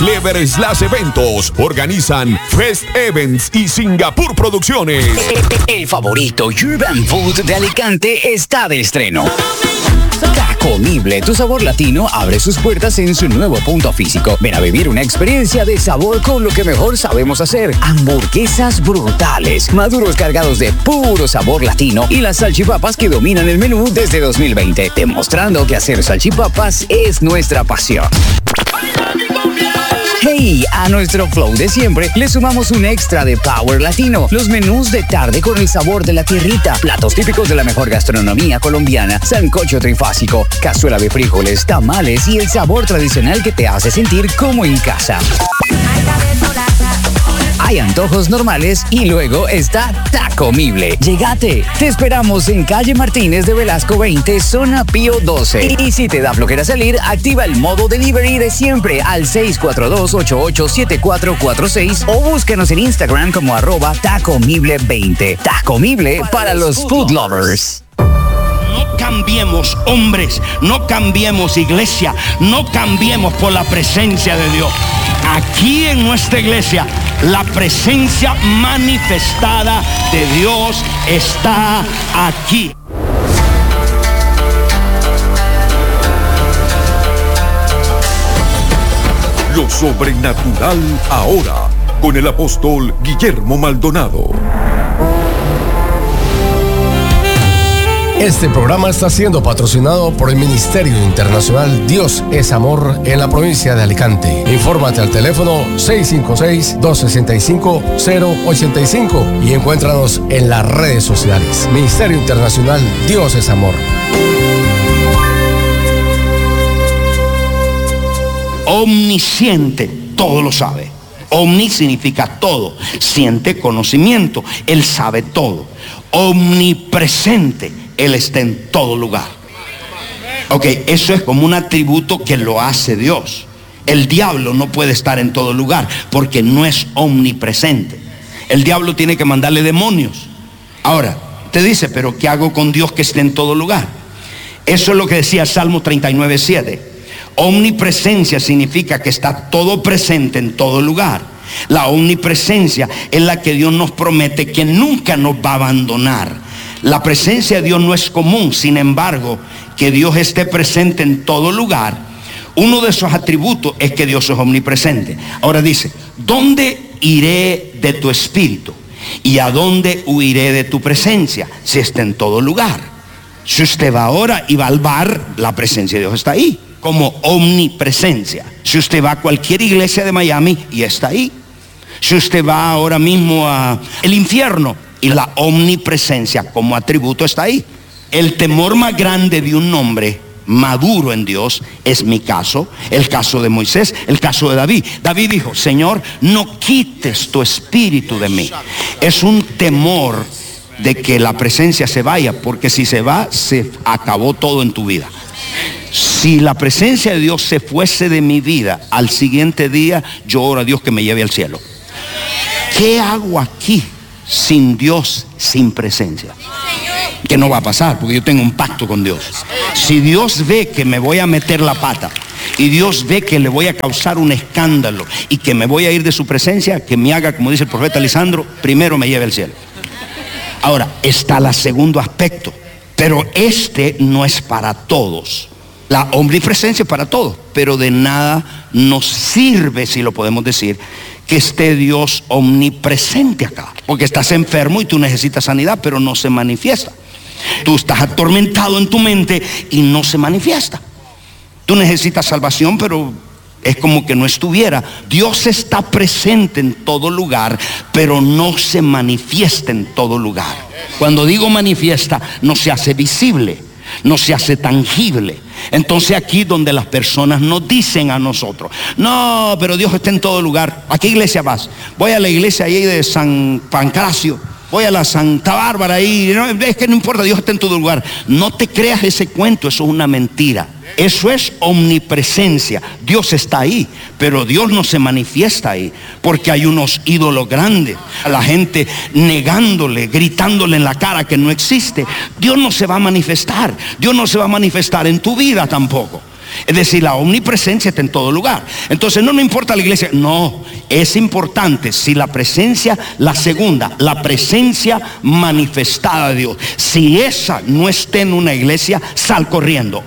Clever Slash Eventos organizan Fest Events y Singapur Producciones. El favorito Urban Food de Alicante está de estreno. Tacomible, tu sabor latino, abre sus puertas en su nuevo punto físico. Ven a vivir una experiencia de sabor con lo que mejor sabemos hacer. Hamburguesas brutales, maduros cargados de puro sabor latino y las salchipapas que dominan el menú desde 2020, demostrando que hacer salchipapas es nuestra pasión. Hey, a nuestro flow de siempre le sumamos un extra de Power Latino. Los menús de tarde con el sabor de la tierrita, platos típicos de la mejor gastronomía colombiana, sancocho trifásico, cazuela de frijoles, tamales y el sabor tradicional que te hace sentir como en casa. Hay antojos normales y luego está Tacomible. Llegate. Te esperamos en calle Martínez de Velasco 20, zona Pío 12. Y si te da flojera salir, activa el modo delivery de siempre al 642-887446 o búscanos en Instagram como @Tacomible20. Tacomible para los food lovers. No cambiemos, hombres, no cambiemos, iglesia, no cambiemos por la presencia de Dios. Aquí en nuestra iglesia, la presencia manifestada de Dios está aquí. Lo sobrenatural ahora, con el apóstol Guillermo Maldonado. Este programa está siendo patrocinado por el Ministerio Internacional Dios es Amor en la provincia de Alicante. Infórmate al teléfono 656-265-085 y encuéntranos en las redes sociales. Ministerio Internacional Dios es Amor. Omnisciente, todo lo sabe. Omni significa todo, siente conocimiento, Él sabe todo. Omnipresente, Él está en todo lugar. Ok, eso es como un atributo que lo hace Dios. El diablo no puede estar en todo lugar porque no es omnipresente. El diablo tiene que mandarle demonios. Ahora, te dice, pero ¿qué hago con Dios que esté en todo lugar? Eso es lo que decía Salmo 39:7. Omnipresencia significa que está todo presente en todo lugar. La omnipresencia es la que Dios nos promete que nunca nos va a abandonar. La presencia de Dios no es común, sin embargo, que Dios esté presente en todo lugar. Uno de esos atributos es que Dios es omnipresente. Ahora dice, ¿dónde iré de tu espíritu? ¿Y a dónde huiré de tu presencia? Si está en todo lugar. Si usted va ahora y va al bar, la presencia de Dios está ahí, como omnipresencia. Si usted va a cualquier iglesia de Miami y está ahí. Si usted va ahora mismo al infierno, y la omnipresencia como atributo está ahí. El temor más grande de un hombre maduro en Dios es mi caso, el caso de Moisés, el caso de David. David dijo, Señor, no quites tu espíritu de mí. Es un temor de que la presencia se vaya, porque si se va, se acabó todo en tu vida. Si la presencia de Dios se fuese de mi vida, al siguiente día yo oro a Dios que me lleve al cielo. ¿Qué hago aquí sin Dios, sin presencia? Que no va a pasar, porque yo tengo un pacto con Dios. Si Dios ve que me voy a meter la pata y Dios ve que le voy a causar un escándalo y que me voy a ir de su presencia, que me haga, como dice el profeta Lisandro, primero me lleve al cielo. Ahora, está el segundo aspecto, pero este no es para todos. La omnipresencia es para todos, pero de nada nos sirve, si lo podemos decir, que esté Dios omnipresente acá, porque estás enfermo y tú necesitas sanidad, pero no se manifiesta. Tú estás atormentado en tu mente y no se manifiesta. Tú necesitas salvación, pero es como que no estuviera. Dios está presente en todo lugar, pero no se manifiesta en todo lugar. Cuando digo manifiesta, no se hace visible, no se hace tangible. Entonces aquí donde las personas nos dicen a nosotros, no, pero Dios está en todo lugar. ¿A qué iglesia vas? Voy a la iglesia ahí de San Pancracio, voy a la Santa Bárbara ahí. No, es que no importa, Dios está en todo lugar. No te creas ese cuento, eso es una mentira. Eso es omnipresencia. Dios está ahí, pero Dios no se manifiesta ahí, porque hay unos ídolos grandes, a la gente negándole, gritándole en la cara que no existe. Dios no se va a manifestar. Dios no se va a manifestar en tu vida tampoco. Es decir, la omnipresencia está en todo lugar. Entonces no importa la iglesia. No, es importante si la presencia, la segunda, la presencia manifestada de Dios. Si esa no está en una iglesia, sal corriendo.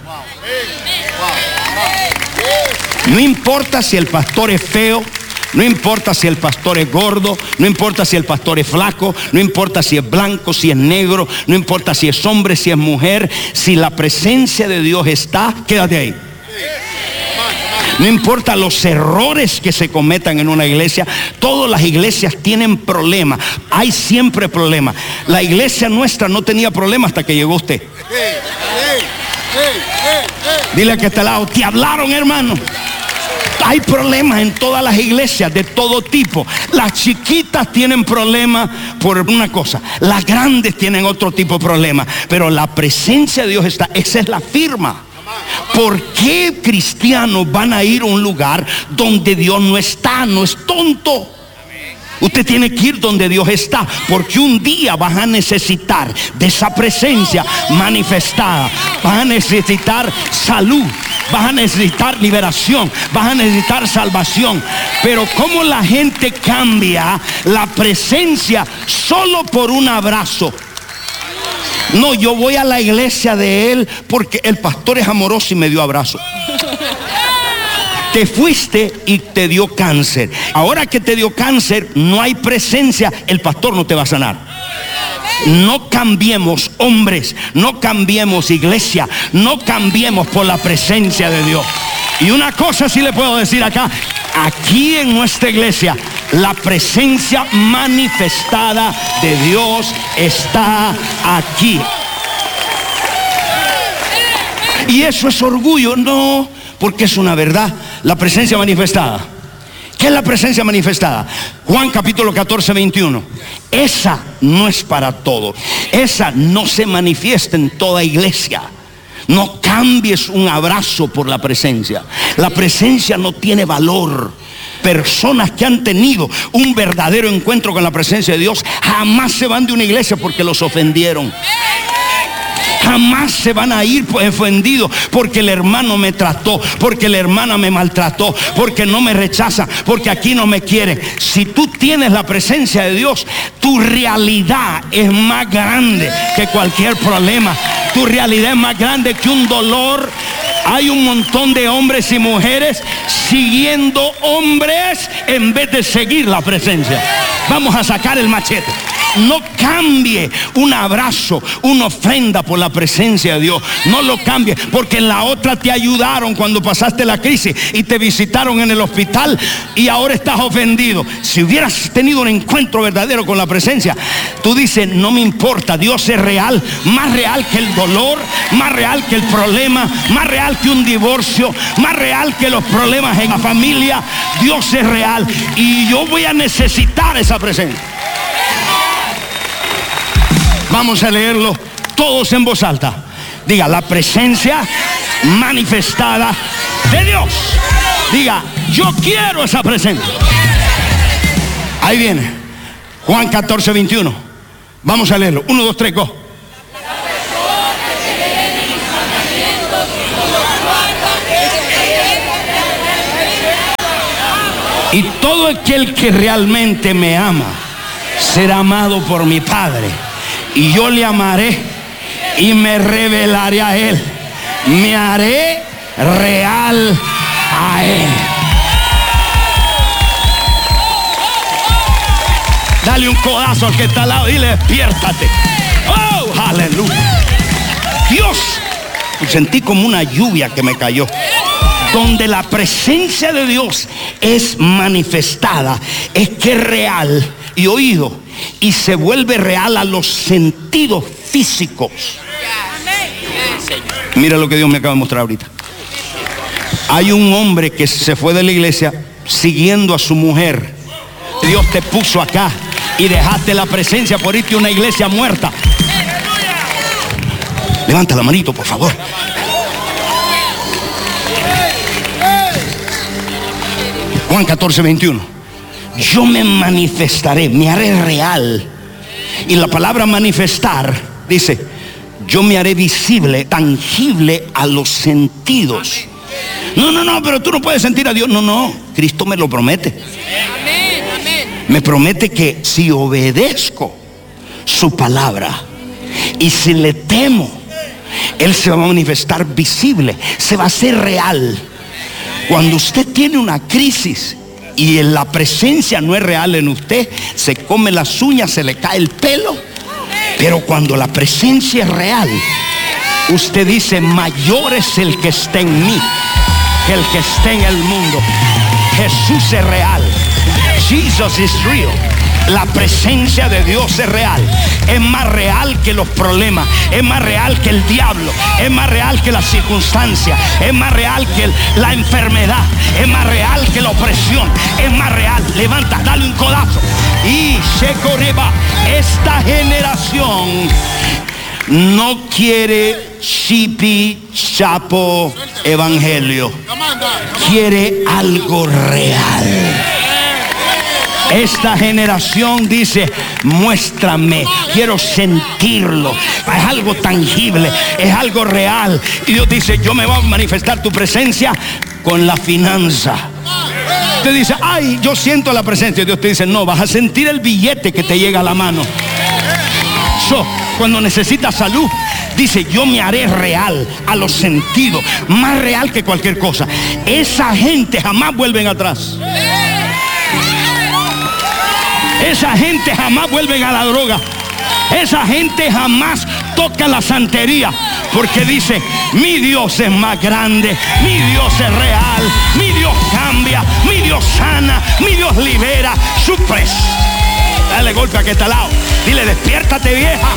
No importa si el pastor es feo, no importa si el pastor es gordo, no importa si el pastor es flaco, no importa si es blanco, si es negro, no importa si es hombre, si es mujer. Si la presencia de Dios está, quédate ahí. No importa los errores que se cometan en una iglesia. Todas las iglesias tienen problemas. Hay siempre problemas. La iglesia nuestra no tenía problemas hasta que llegó usted. Dile a que está al lado, te hablaron, hermano. Hay problemas en todas las iglesias de todo tipo. Las chiquitas tienen problemas por una cosa, las grandes tienen otro tipo de problemas, pero la presencia de Dios está. Esa es la firma. ¿Por qué cristianos van a ir a un lugar donde Dios no está? No es tonto. Usted tiene que ir donde Dios está, porque un día vas a necesitar de esa presencia manifestada. Vas a necesitar salud, vas a necesitar liberación, vas a necesitar salvación. Pero ¿cómo la gente cambia la presencia solo por un abrazo? No, yo voy a la iglesia de él porque el pastor es amoroso y me dio abrazo. Te fuiste y te dio cáncer. Ahora que te dio cáncer, no hay presencia, el pastor no te va a sanar. No cambiemos, hombres, no cambiemos, iglesia, no cambiemos por la presencia de Dios. Y una cosa sí le puedo decir acá, aquí en nuestra iglesia, la presencia manifestada de Dios está aquí. Y eso es orgullo, no, porque es una verdad. La presencia manifestada. ¿Qué es la presencia manifestada? Juan capítulo 14, 21. Esa no es para todos. Esa no se manifiesta en toda iglesia. No cambies un abrazo por la presencia. La presencia no tiene valor. Personas que han tenido un verdadero encuentro con la presencia de Dios jamás se van de una iglesia porque los ofendieron. Jamás se van a ir ofendidos porque el hermano me trató, porque la hermana me maltrató, porque no me rechaza, porque aquí no me quiere. Si tú tienes la presencia de Dios, tu realidad es más grande que cualquier problema. Tu realidad es más grande que un dolor. Hay un montón de hombres y mujeres siguiendo hombres en vez de seguir la presencia. Vamos a sacar el machete. No cambie un abrazo, una ofrenda por la presencia de Dios. No lo cambie, porque en la otra te ayudaron cuando pasaste la crisis y te visitaron en el hospital y ahora estás ofendido. Si hubieras tenido un encuentro verdadero con la presencia, tú dices, no me importa, Dios es real, más real que el dolor, más real que el problema, más real que un divorcio, más real que los problemas en la familia. Dios es real y yo voy a necesitar esa presencia. Vamos a leerlo todos en voz alta. Diga, la presencia manifestada de Dios. Diga, yo quiero esa presencia. Ahí viene. Juan 14, 21. Vamos a leerlo. 1, 2, 3, go. Y todo aquel que realmente me ama será amado por mi Padre. Y yo le amaré y me revelaré a él. Me haré real a él. Dale un codazo al que está al lado y le despiértate. Oh, aleluya. Dios, sentí como una lluvia que me cayó. Donde la presencia de Dios es manifestada, es que es real y oído. Y se vuelve real a los sentidos físicos. Mira lo que Dios me acaba de mostrar ahorita. Hay un hombre que se fue de la iglesia siguiendo a su mujer. Dios te puso acá y dejaste la presencia por irte a una iglesia muerta. Levanta la manito, por favor. Juan 14, 21. Yo me manifestaré, me haré real. Y la palabra manifestar dice, yo me haré visible, tangible a los sentidos. No, pero tú no puedes sentir a Dios. No, Cristo me lo promete. Me promete que si obedezco su palabra y si le temo, Él se va a manifestar visible, se va a hacer real. Cuando usted tiene una crisis y la presencia no es real en usted, se come las uñas, se le cae el pelo. Pero cuando la presencia es real, usted dice: mayor es el que está en mí que el que está en el mundo. Jesús es real. Jesus is real. La presencia de Dios es real. Es más real que los problemas. Es más real que el diablo. Es más real que las circunstancias. Es más real que la enfermedad. Es más real que la opresión. Es más real. Levanta, dale un codazo. Y se correba. Esta generación no quiere chipi chapo evangelio. Quiere algo real. Esta generación dice: muéstrame, quiero sentirlo. Es algo tangible, es algo real. Y Dios dice: yo me voy a manifestar tu presencia con la finanza. Usted dice: ay, yo siento la presencia. Dios te dice: no, vas a sentir el billete que te llega a la mano. Cuando necesitas salud, dice: yo me haré real a los sentidos, más real que cualquier cosa. Esa gente jamás vuelven atrás. Esa gente jamás vuelve a la droga. Esa gente jamás toca la santería, porque dice: mi Dios es más grande, mi Dios es real, mi Dios cambia, mi Dios sana, mi Dios libera. Supres. Dale golpe a que está al lado. Dile: despiértate, vieja.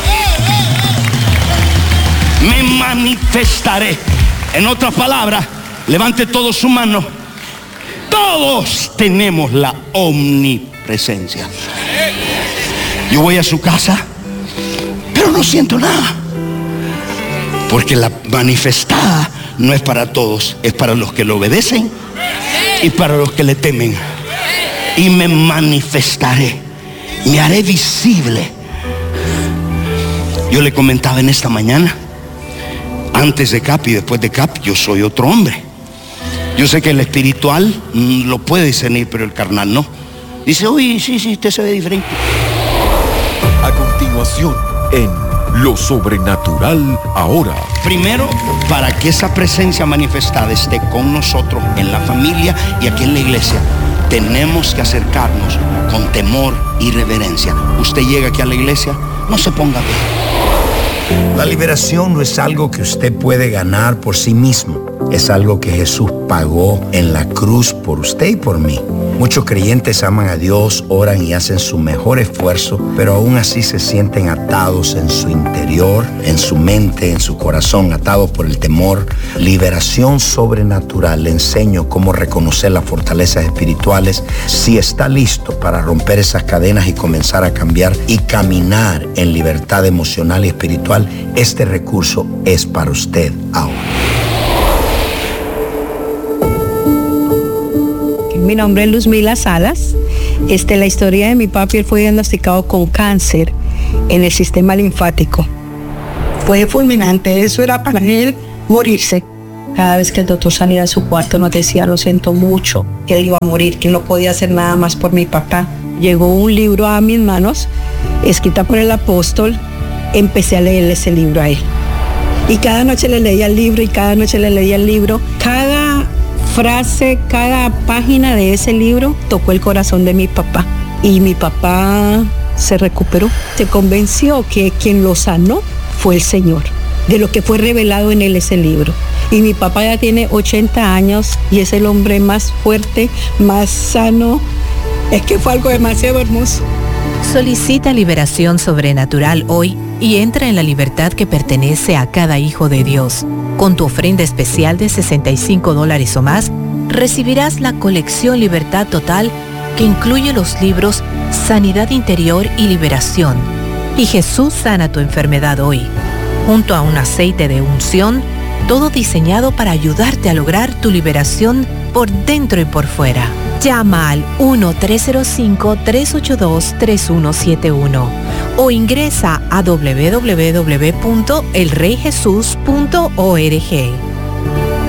Me manifestaré. En otras palabras, levante todos su mano. Todos tenemos la omnipresencia. Yo voy a su casa, pero no siento nada, porque la manifestada no es para todos, es para los que lo obedecen y para los que le temen. Y me manifestaré, me haré visible. Yo le comentaba en esta mañana, antes de CAP y después de CAP, yo soy otro hombre. Yo sé que el espiritual lo puede discernir, pero el carnal no. Dice: uy, sí, usted se ve diferente. A continuación, en Lo Sobrenatural Ahora. Primero, para que esa presencia manifestada esté con nosotros en la familia y aquí en la iglesia, tenemos que acercarnos con temor y reverencia. Usted llega aquí a la iglesia, no se ponga bien. La liberación no es algo que usted puede ganar por sí mismo. Es algo que Jesús pagó en la cruz por usted y por mí. Muchos creyentes aman a Dios, oran y hacen su mejor esfuerzo, pero aún así se sienten atados en su interior, en su mente, en su corazón, atados por el temor. Liberación sobrenatural. Le enseño cómo reconocer las fortalezas espirituales. Si está listo para romper esas cadenas y comenzar a cambiar y caminar en libertad emocional y espiritual, este recurso es para usted ahora. Mi nombre es Luzmila Salas. La historia de mi papi: él fue diagnosticado con cáncer en el sistema linfático. Fue fulminante, eso era para él morirse. Cada vez que el doctor salía de su cuarto nos decía: lo siento mucho, que él iba a morir, que él no podía hacer nada más por mi papá. Llegó un libro a mis manos, escrita por el apóstol. Empecé a leer ese libro a él. Y cada noche le leía el libro, y cada noche le leía el libro. Cada frase, cada página de ese libro tocó el corazón de mi papá. Y mi papá se recuperó. Se convenció que quien lo sanó fue el Señor, de lo que fue revelado en él ese libro. Y mi papá ya tiene 80 años y es el hombre más fuerte, más sano. Es que fue algo demasiado hermoso. Solicita liberación sobrenatural hoy y entra en la libertad que pertenece a cada hijo de Dios. Con tu ofrenda especial de $65 o más, recibirás la colección Libertad Total, que incluye los libros Sanidad Interior y Liberación y Jesús sana tu enfermedad hoy, junto a un aceite de unción, todo diseñado para ayudarte a lograr tu liberación por dentro y por fuera. Llama al 1-305-382-3171 o ingresa a www.elreyjesus.org.